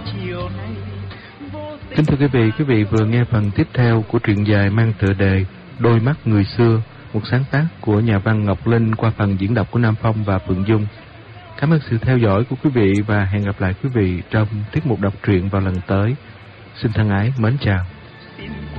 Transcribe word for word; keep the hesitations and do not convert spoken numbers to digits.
Kính thưa quý vị, quý vị vừa nghe phần tiếp theo của truyện dài mang tựa đề Đôi mắt người xưa, một sáng tác của nhà văn Ngọc Linh qua phần diễn đọc của Nam Phong và Phượng Dung. Cảm ơn sự theo dõi của quý vị và hẹn gặp lại quý vị trong tiết mục đọc truyện vào lần tới. Xin thân ái mến chào.